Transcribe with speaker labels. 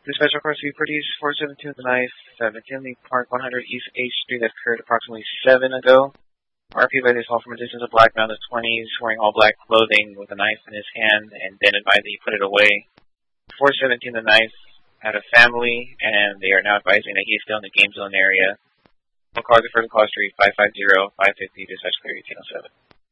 Speaker 1: The special request to be produced 472 the knife, 7 Park 100 East H Street that occurred approximately 7 ago. RP by the assault from a distance of black male of 20s, wearing all black clothing with a knife in his hand, and then advised that he put it away. 417 the knife had a family, and they are now advising that he is still in the game zone area. All cars refer to call street 550-550 dispatch clear 1807.